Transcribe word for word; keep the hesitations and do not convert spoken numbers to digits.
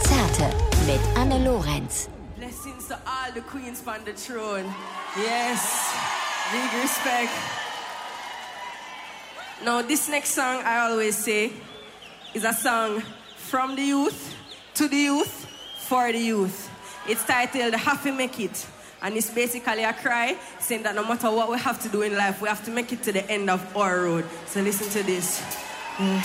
Konzerte mit Anne Lorenz. Blessings to all the queens on the throne. Yes, big respect. Now, this next song, I always say, is a song from the youth, to the youth, for the youth. It's titled Have to Make It. And it's basically a cry saying that no matter what we have to do in life, we have to make it to the end of our road. So listen to this. Mm.